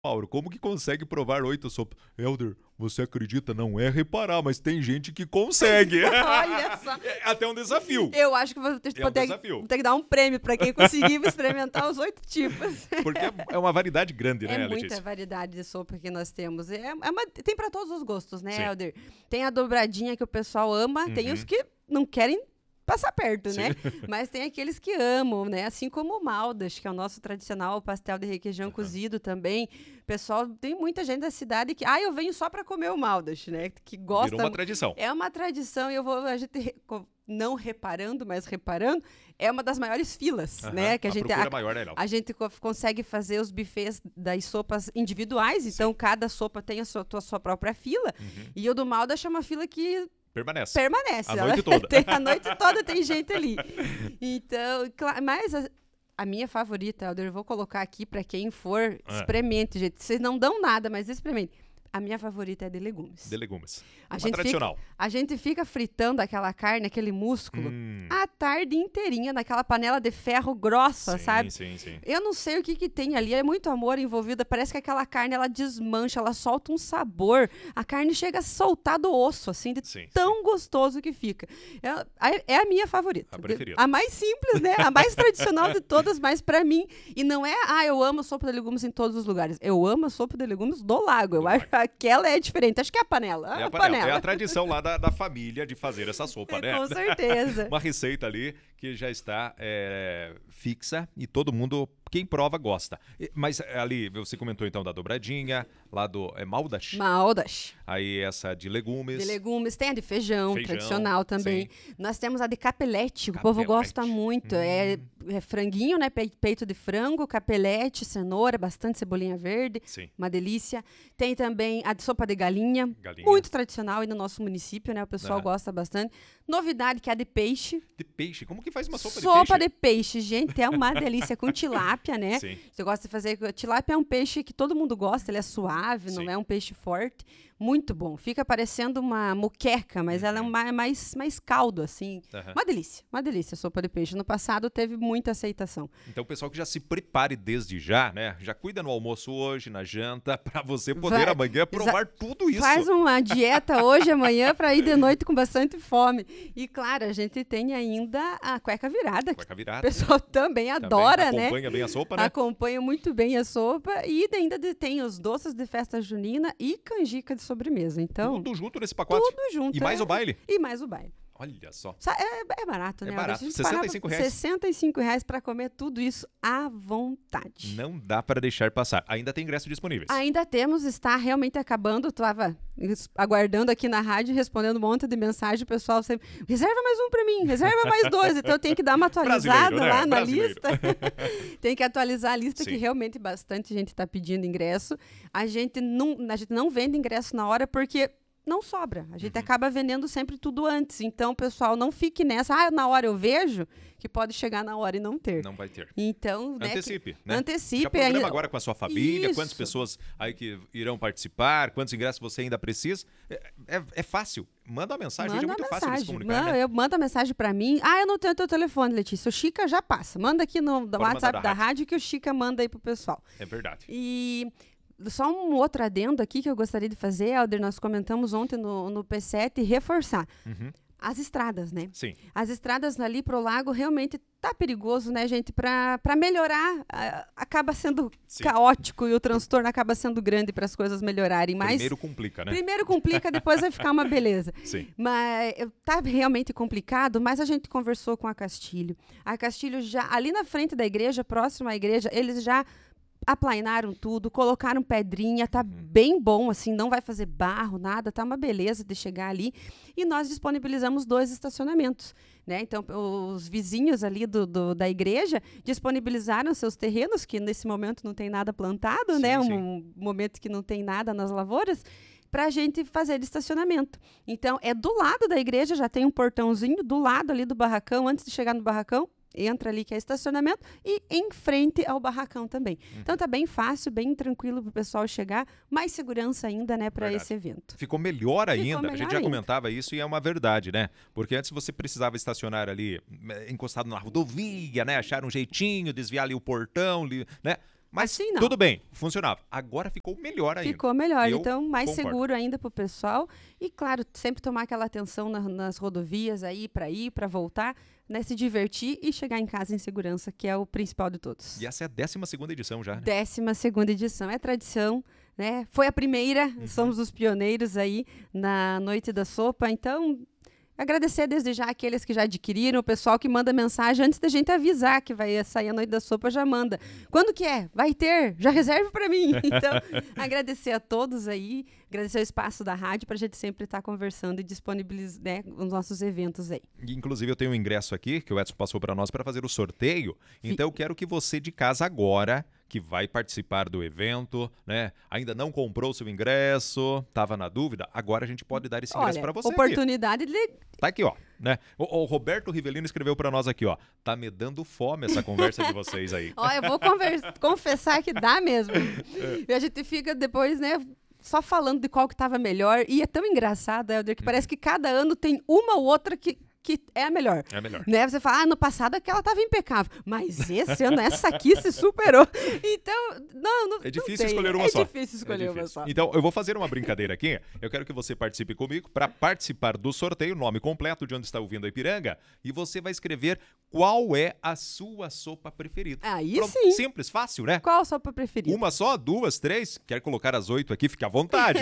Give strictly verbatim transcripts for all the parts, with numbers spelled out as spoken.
Mauro, como que consegue provar oito sopas? Helder, você acredita? Não é reparar, mas tem gente que consegue. Olha só. É até um desafio. Eu acho que vou ter, É um ter, desafio. vou ter que dar um prêmio para quem conseguir experimentar os oito tipos. Porque é uma variedade grande, né, É Letícia? muita variedade de sopa que nós temos. É, é uma- tem para todos os gostos, né, Sim. Helder? Tem a dobradinha que o pessoal ama, tem Uhum. os que não querem passar perto, Sim. né? Mas tem aqueles que amam, né? Assim como o maldas, que é o nosso tradicional pastel de requeijão Uhum. cozido também. Pessoal, tem muita gente da cidade que, ah, eu venho só para comer o maldas, né? Que gosta. Virou uma tradição. É uma tradição e eu vou a gente re- co- não reparando, mas reparando, é uma das maiores filas, Aham. né? Que a, a gente procura a- maior, né, Léo? a gente co- consegue fazer os buffets das sopas individuais, então cada sopa tem a sua, tua- sua própria fila. Uhum. E o do Malda chama uma fila que Permanece. permanece. A ela noite toda. tem- a noite toda tem gente ali. Então, cla- mas a, a minha favorita, Helder, eu vou colocar aqui para quem for, Ah. experimente, gente. Vocês não dão nada, mas experimente. A minha favorita é de legumes. De legumes. A Uma gente, fica, tradicional. a gente fica fritando aquela carne, aquele músculo, Hum. a tarde inteirinha naquela panela de ferro grossa, Sim, sabe? sim, sim. Eu não sei o que que tem ali, é muito amor envolvido, parece que aquela carne, ela desmancha, ela solta um sabor, a carne chega a soltar do osso, assim, de Sim, tão gostoso que fica. É, a- é a minha favorita. A preferida. A mais simples, né? A mais tradicional de todas, mas pra mim, e não é, ah, eu amo sopa de legumes em todos os lugares, eu amo a sopa de legumes do lago, eu Do acho que aquela é diferente, acho que é a panela, É a a, panela. panela. É a tradição lá da, da família de fazer essa sopa, né? Com certeza. Uma receita ali que já está é, fixa e todo mundo, quem prova, gosta. E- Mas ali, você comentou então da dobradinha, lá do é, Maldas, Maldas. aí essa de legumes. De legumes, tem a de feijão, Feijão, tradicional também. Nós temos a de capelete, o povo Capelete. gosta muito. É, é franguinho, né? Pe- Peito de frango, capelete, cenoura, bastante cebolinha verde. Sim, Uma delícia. Tem também a de sopa de galinha, galinha. muito tradicional aí no nosso município, né? O pessoal Aham. gosta bastante. Novidade que é a de peixe. De peixe. Como que faz uma sopa, Sopa de de peixe, gente, é uma delícia com tilápia, né? peixe? Sim. Você gosta de fazer. Tilápia é um peixe que todo mundo gosta, ele é suave, Sim. não é um peixe forte. Muito bom. Fica parecendo uma moqueca, mas ela é Uhum. uma- mais, mais caldo, assim. Aham. Uma delícia, uma delícia a sopa de peixe. No passado teve muita aceitação. Então, o pessoal que já se prepare desde já, né? Já cuida no almoço hoje, na janta, pra você poder Vai- amanhã provar tudo isso. Faz uma dieta hoje, amanhã, para ir de noite com bastante fome. E claro, a gente tem ainda a cueca virada, que Cueca o virada. pessoal também Também adora, né? acompanha bem a sopa, né? Acompanha muito bem a sopa e ainda de- tem os doces de festa junina e canjica de sobremesa. Então, Tudo junto nesse pacote. tudo junto. E mais é- o baile. E mais o baile. Olha só. Sa- É, é barato, É né? barato. A gente sessenta e pagava cinco reais. sessenta e cinco reais para comer tudo isso à vontade. Não dá para deixar passar. Ainda tem ingresso disponíveis. Ainda temos, está realmente acabando. Eu tava es- aguardando aqui na rádio, respondendo um monte de mensagem. O pessoal sempre, reserva mais um para mim, reserva mais dois. Então eu tenho que dar uma atualizada Brasileiro, né? lá na Brasileiro. lista. Tem que atualizar a lista, Sim. que realmente bastante gente está pedindo ingresso. A gente, não, a gente não vende ingresso na hora porque não sobra. A gente Uhum. acaba vendendo sempre tudo antes. Então, pessoal, não fique nessa. Ah, na hora eu vejo, que pode chegar na hora e não ter. Não vai ter. Então, né, que- Antecipe, né? antecipe Já programa aí- agora com a sua família, Isso. quantas pessoas aí que irão participar, quantos ingressos você ainda precisa. É, é- é fácil. Manda uma mensagem. Hoje é Manda muito fácil de se mensagem. comunicar, Manda, né? eu, manda mensagem pra mim. Ah, eu não tenho teu telefone, Letícia. O Chica já passa. Manda aqui no, no mandar WhatsApp da da rádio. rádio que o Chica manda aí pro pessoal. É verdade. E só um outro adendo aqui que eu gostaria de fazer, Helder, nós comentamos ontem no, no P sete, reforçar. Uhum. As estradas, né? Sim. As estradas ali pro lago realmente tá perigoso, né, gente? Para para melhorar, ah, acaba sendo Sim. caótico e o transtorno acaba sendo grande para as coisas melhorarem. Mas Primeiro complica, né? primeiro complica, depois vai ficar uma beleza. Sim. Mas eh, tá realmente complicado, mas a gente conversou com a Castilho. A Castilho já, ali na frente da igreja, próximo à igreja, eles já aplainaram tudo, colocaram pedrinha, tá bem bom, assim, não vai fazer barro, nada, tá uma beleza de chegar ali. E nós disponibilizamos dois estacionamentos, né? Então, os vizinhos ali do, do- da igreja disponibilizaram seus terrenos, que nesse momento não tem nada plantado, Sim, né? sim. Um momento que não tem nada nas lavouras, para a gente fazer estacionamento. Então, é do lado da igreja, já tem um portãozinho, do lado ali do barracão, antes de chegar no barracão, entra ali que é estacionamento e em frente ao barracão também. Então tá bem fácil, bem tranquilo pro pessoal chegar, mais segurança ainda, né, para Verdade. esse evento. Ficou melhor ainda. Ficou a melhor gente já ainda. comentava isso e é uma verdade, né? Porque antes você precisava estacionar ali eh, encostado na rodovia, né? Achar um jeitinho, desviar ali o portão, ali, né? Mas assim não. tudo bem, funcionava. Agora ficou melhor ainda. Ficou melhor, Eu então mais concordo. seguro ainda para o pessoal. E, claro, sempre tomar aquela atenção na, nas rodovias aí, para ir, para voltar, né, se divertir e chegar em casa em segurança, que é o principal de todos. E essa é a décima segunda edição já, né? Décima segunda edição, é tradição, né? Foi a primeira, uhum. somos os pioneiros aí na Noite da Sopa, então... Agradecer desde já aqueles que já adquiriram, o pessoal que manda mensagem antes da gente avisar que vai sair a Noite da Sopa, já manda. Quando que é? Vai ter? Já reserve para mim. Então, agradecer a todos aí, agradecer o espaço da rádio para a gente sempre estar conversando e disponibilizar, né, os nossos eventos aí. E, inclusive, eu tenho um ingresso aqui que o Edson passou para nós para fazer o sorteio. Então, eu quero que você de casa agora, que vai participar do evento, né? Ainda não comprou seu ingresso, estava na dúvida, agora a gente pode dar esse ingresso para você. Oportunidade aqui. de... Tá aqui, ó, né? O, o Roberto Rivelino escreveu para nós aqui, ó. Tá me dando fome essa conversa de vocês aí. Ó, eu vou conversa, confessar que dá mesmo. É. E a gente fica depois, né, só falando de qual que estava melhor. E é tão engraçado, Helder, que hum. parece que cada ano tem uma ou outra que... que é a melhor. É a melhor. Né? Você fala, ah, no passado aquela estava impecável, mas esse ano essa aqui se superou. Então, não, não É difícil não tem. escolher uma é só. É difícil escolher é difícil. uma só. Então, eu vou fazer uma brincadeira aqui. Eu quero que você participe comigo para participar do sorteio, nome completo de onde está ouvindo a Ipiranga, e você vai escrever qual é a sua sopa preferida. Aí Pronto. sim. Simples, fácil, né? Qual a sopa preferida? Uma só, duas, três? Quer colocar as oito aqui? Fique à vontade.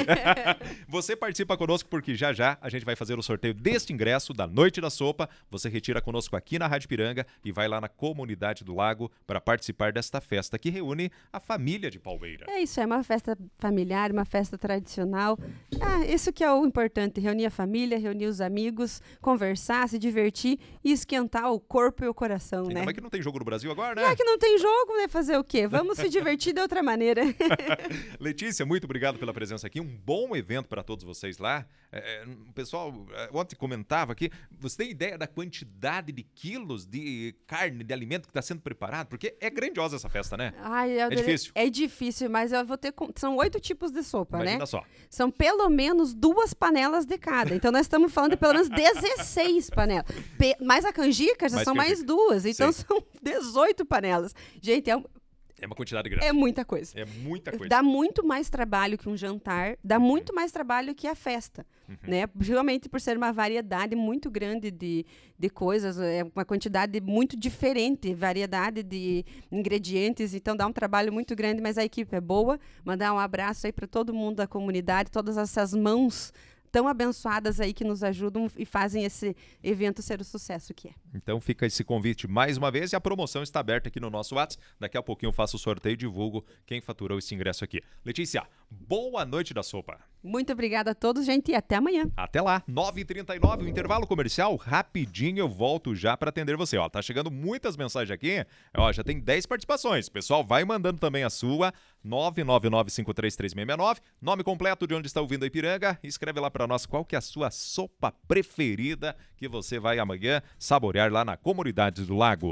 Você participa conosco porque já já a gente vai fazer o sorteio deste ingresso da Noite da Sopa. Você retira conosco aqui na Rádio Piranga e vai lá na Comunidade do Lago para participar desta festa que reúne a família de Palmeira. É isso, é uma festa familiar, uma festa tradicional. Ah, isso que é o importante, reunir a família, reunir os amigos, conversar, se divertir e esquentar o corpo e o coração, Sim, né? Como é que não tem jogo no Brasil agora, né? É que não tem jogo, né? Fazer o quê? Vamos se divertir de outra maneira. Letícia, muito obrigado pela presença aqui. Um bom evento para todos vocês lá. É, o pessoal ontem comentava aqui, você tem ideia da quantidade de quilos de carne, de alimento que está sendo preparado? Porque é grandiosa essa festa, né? Ai, é, é difícil. É difícil, mas eu vou ter... São oito tipos de sopa, Imagina né? Imagina só. São pelo menos duas panelas de cada. Então nós estamos falando de pelo menos dezesseis panelas. Pe... Mais a canjica já mais são canjica. mais duas. Então Sim. são dezoito panelas. Gente, é um... É uma quantidade grande. É muita coisa. É muita coisa. Dá muito mais trabalho que um jantar, dá muito mais trabalho que a festa, uhum. né? Realmente por ser uma variedade muito grande de, de coisas, é uma quantidade muito diferente, variedade de ingredientes, então dá um trabalho muito grande, mas a equipe é boa. Mandar um abraço aí para todo mundo da comunidade, todas essas mãos tão abençoadas aí que nos ajudam e fazem esse evento ser o sucesso que é. Então fica esse convite mais uma vez e a promoção está aberta aqui no nosso WhatsApp. Daqui a pouquinho eu faço o sorteio e divulgo quem faturou esse ingresso aqui. Letícia, boa noite da sopa. Muito obrigada a todos, gente, e até amanhã. Até lá, nove e trinta e nove, o intervalo comercial, rapidinho eu volto já para atender você. Ó, tá chegando muitas mensagens aqui, ó, já tem dez participações. Pessoal, vai mandando também a sua, nove nove nove cinco três três seis seis nove, nome completo de onde está ouvindo a Ipiranga, escreve lá para nós qual que é a sua sopa preferida que você vai amanhã saborear lá na Comunidade do Lago.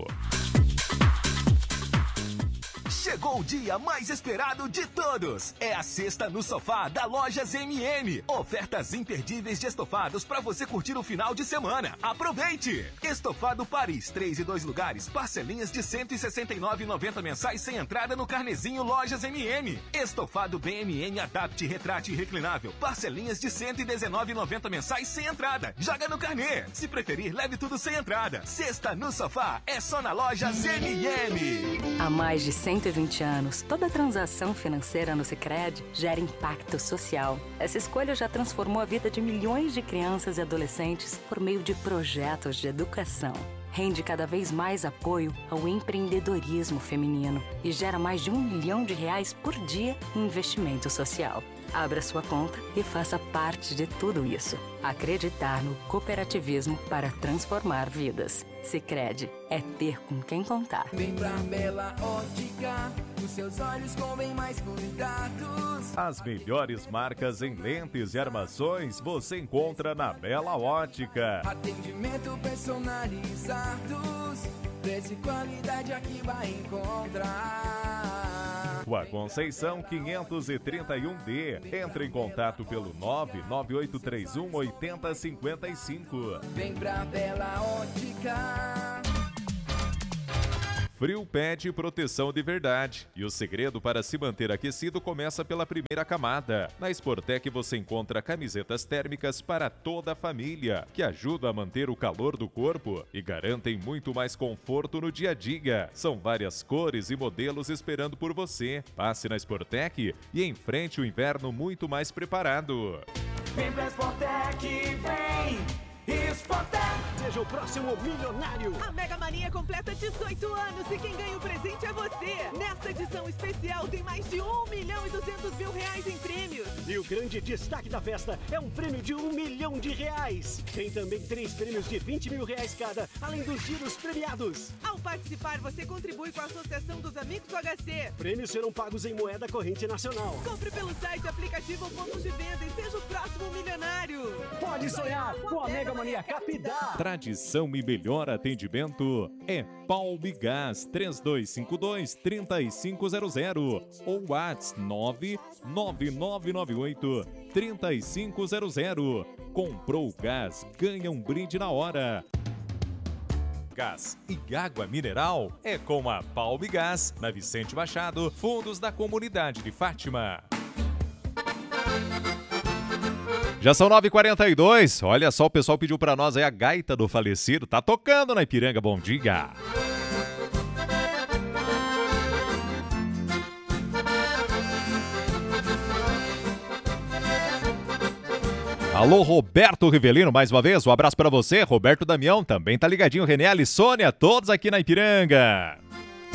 Chegou o dia mais esperado de todos. É a Sexta no Sofá da Lojas M M. Ofertas imperdíveis de estofados para você curtir o final de semana. Aproveite! Estofado Paris, três e dois lugares, parcelinhas de cento e sessenta e nove reais e noventa centavos mensais sem entrada no carnezinho Lojas M M. Estofado B M N Adapt Retrate Reclinável, parcelinhas de cento e dezenove reais e noventa centavos mensais sem entrada. Joga no carnê. Se preferir, leve tudo sem entrada. Sexta no Sofá é só na Lojas M M. Há mais de cento e vinte anos, toda transação financeira no Sicredi gera impacto social. Essa escolha já transformou a vida de milhões de crianças e adolescentes por meio de projetos de educação. Rende cada vez mais apoio ao empreendedorismo feminino e gera mais de um milhão de reais por dia em investimento social. Abra sua conta e faça parte de tudo isso. Acreditar no cooperativismo para transformar vidas. Sicredi é ter com quem contar. Vem pra Bela Ótica, os seus olhos com bem mais cuidados. As melhores marcas em lentes e armações você encontra na Bela Ótica. Atendimento personalizados, preço e qualidade aqui vai encontrar. Rua Conceição quinhentos e trinta e um D. Entre em contato pelo nove nove oito três um oito zero cinco cinco. Vem pra Bela Ótica. Frio pede proteção de verdade. E o segredo para se manter aquecido começa pela primeira camada. Na Sportec você encontra camisetas térmicas para toda a família, que ajudam a manter o calor do corpo e garantem muito mais conforto no dia a dia. São várias cores e modelos esperando por você. Passe na Sportec e enfrente o inverno muito mais preparado. Vem pra Sportec, vem! Sportec! Seja o próximo milionário! A Mega Mania completa dezoito anos e quem ganha o presente é você! Nesta edição especial tem mais de um milhão e duzentos mil reais em prêmios! E o grande destaque da festa é um prêmio de um milhão de reais! Tem também três prêmios de vinte mil reais cada, além dos giros premiados! Ao participar, você contribui com a Associação dos Amigos do H C! Prêmios serão pagos em moeda corrente nacional! Compre pelo site, aplicativo ou pontos de venda e seja o próximo milionário! Pode sonhar com a Mega Mania Capidá! Tradição e melhor atendimento é Palmigás três dois cinco dois, três cinco zero zero ou WhatsApp nove nove nove nove oito, três cinco zero zero. Comprou gás, ganha um brinde na hora. Gás e água mineral é com a Palmigás, na Vicente Machado, fundos da comunidade de Fátima. Já são nove e quarenta e dois, olha só, o pessoal pediu pra nós aí a gaita do falecido, tá tocando na Ipiranga, bom dia! Alô, Roberto Rivelino, mais uma vez, um abraço pra você, Roberto Damião, também tá ligadinho, René, Alissônia, todos aqui na Ipiranga.